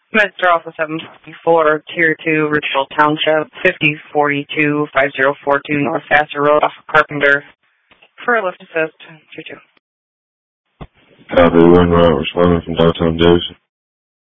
Mr. Alpha 754, Tier 2, Richfield Township, 5042-5042 North Vassar Road off of Carpenter. For a lift assist, Tier 2. Copy, 1 route responding from downtown Davison.